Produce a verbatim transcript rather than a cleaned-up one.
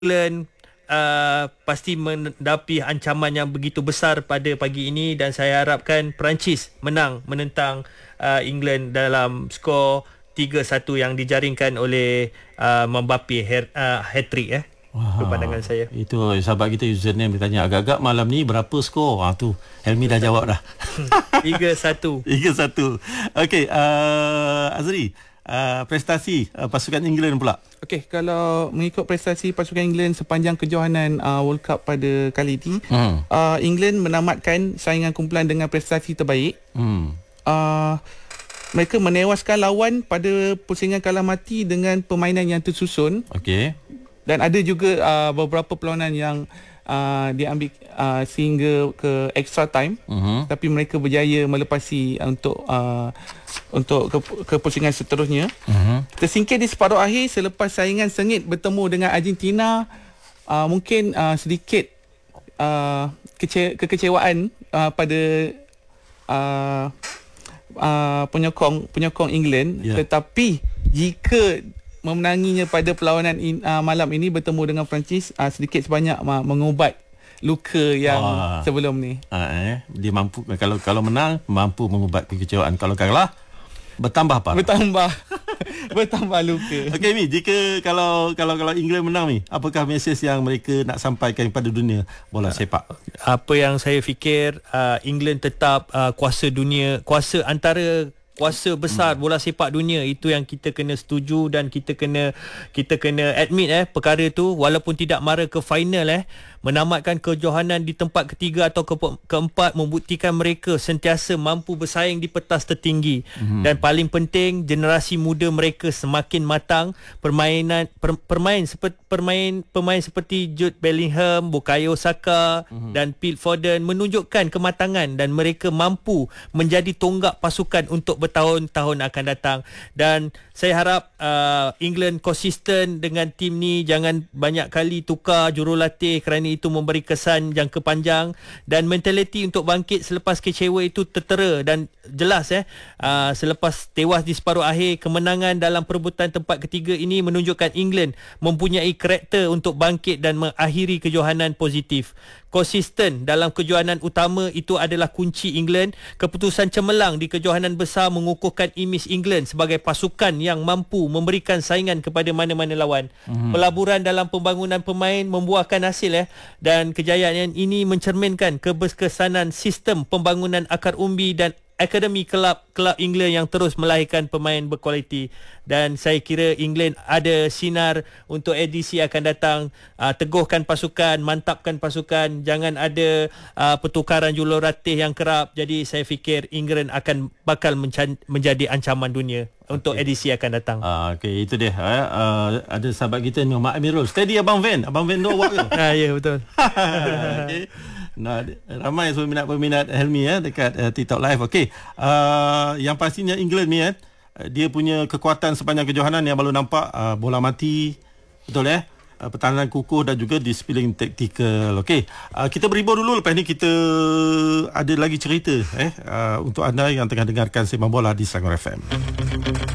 England uh, pasti menghadapi ancaman yang begitu besar pada pagi ini, dan saya harapkan Perancis menang menentang uh, England dalam skor tiga satu yang dijaringkan oleh uh, Mbappe uh, hat-trick eh. Itu pandangan saya. Itu sahabat kita username bertanya, agak-agak malam ni berapa skor? Ha tu Helmi dah jawab dah. tiga satu. tiga satu. Okey, uh, Azri, uh, prestasi uh, pasukan England pula. Okey, kalau mengikut prestasi pasukan England sepanjang kejohanan uh, World Cup pada kali ini, hmm. uh, England menamatkan saingan kumpulan dengan prestasi terbaik. Hmm. Uh, mereka menewaskan lawan pada pusingan kalah mati dengan permainan yang tersusun. Okey. Dan ada juga uh, beberapa perlawanan yang uh, diambil uh, sehingga ke extra time, uh-huh. tapi mereka berjaya melepasi untuk uh, untuk ke, ke pusingan seterusnya. Uh-huh. Tersingkir di separuh akhir selepas saingan sengit bertemu dengan Argentina. Uh, mungkin uh, sedikit uh, kece- kekecewaan uh, pada uh, uh, penyokong penyokong England, yeah. tetapi jika memenanginya pada perlawanan in, uh, malam ini bertemu dengan Perancis, uh, sedikit sebanyak uh, mengubat luka yang ah. sebelum ni. Ah, eh. Dia mampu, kalau kalau menang mampu mengubat kekecewaan, kalau kalah bertambah apa? Bertambah bertambah luka. Okey Mi, jika kalau kalau kalau England menang Mi, apakah mesej yang mereka nak sampaikan kepada dunia bola sepak? Apa yang saya fikir, uh, England tetap uh, kuasa dunia, kuasa antara kuasa besar bola sepak dunia. Itu yang kita kena setuju, dan kita kena kita kena admit eh perkara tu, walaupun tidak mara ke final eh menamatkan kejohanan di tempat ketiga atau ke, keempat membuktikan mereka sentiasa mampu bersaing di petas tertinggi. Mm-hmm. Dan paling penting, generasi muda mereka semakin matang. Permainan per, permain seperti permain pemain seperti Jude Bellingham, Bukayo Saka, mm-hmm. dan Phil Foden menunjukkan kematangan, dan mereka mampu menjadi tonggak pasukan untuk bertahun-tahun akan datang. Dan saya harap uh, England konsisten dengan tim ni, jangan banyak kali tukar jurulatih, kerana itu memberi kesan jangka panjang, dan mentaliti untuk bangkit selepas kecewa itu tertera. Dan jelas eh uh, selepas tewas di separuh akhir, kemenangan dalam perebutan tempat ketiga ini menunjukkan England mempunyai karakter untuk bangkit dan mengakhiri kejohanan positif. Konsisten dalam kejohanan utama itu adalah kunci England. Keputusan cemerlang di kejohanan besar mengukuhkan imej England sebagai pasukan yang mampu memberikan saingan kepada mana-mana lawan. Mm-hmm. Pelaburan dalam pembangunan pemain membuahkan hasil eh dan kejayaan ini mencerminkan keberkesanan sistem pembangunan akar umbi dan akademi kelab-kelab England yang terus melahirkan pemain berkualiti. Dan saya kira England ada sinar untuk edisi akan datang. Uh, teguhkan pasukan, mantapkan pasukan, jangan ada uh, pertukaran jurulatih yang kerap. Jadi saya fikir England akan bakal mencan- menjadi ancaman dunia untuk okay. edisi akan datang. Ah, okey, itu dia. Eh. Uh, ada sahabat kita ni, Mak Amirul. Steady Abang Van. Abang Van do awak ke? Ah, ya, betul. Okey. Nah, ramai peminat-peminat Helmi ya dekat uh, TikTok Live. Okey. Uh, yang pastinya England ni eh, dia punya kekuatan sepanjang kejohanan yang baru nampak, uh, bola mati, betul eh? Uh, pertahanan kukuh dan juga disiplin taktikal. Okey. Uh, kita berhibur dulu, lepas ni kita ada lagi cerita eh uh, untuk anda yang tengah dengarkan Sembang Bola di Selangor F M.